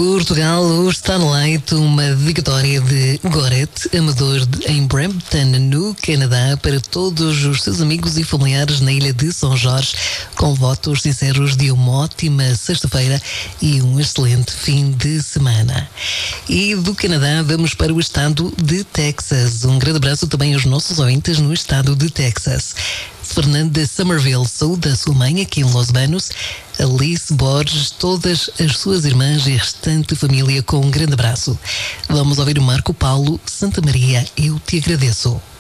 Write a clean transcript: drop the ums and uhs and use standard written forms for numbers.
Portugal, o Starlight, uma dedicatória de Gorete, amador em Brampton, no Canadá, para todos os seus amigos e familiares na ilha de São Jorge, com votos sinceros de uma ótima sexta-feira e um excelente fim de semana. E do Canadá vamos para o estado de Texas. Um grande abraço também aos nossos ouvintes no estado de Texas. Fernanda Somerville saúda a sua mãe aqui em Los Banos, Alice Borges, todas as suas irmãs e restante família com um grande abraço. Vamos ouvir o Marco Paulo, Santa Maria, eu te agradeço.